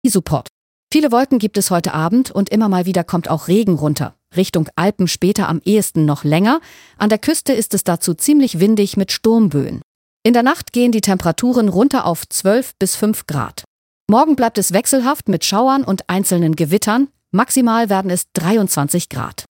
Support. Viele Wolken gibt es heute Abend und immer mal wieder kommt auch Regen runter. Richtung Alpen später am ehesten noch länger. An der Küste ist es dazu ziemlich windig mit Sturmböen. In der Nacht gehen die Temperaturen runter auf 12 bis 5 Grad. Morgen bleibt es wechselhaft mit Schauern und einzelnen Gewittern. Maximal werden es 23 Grad.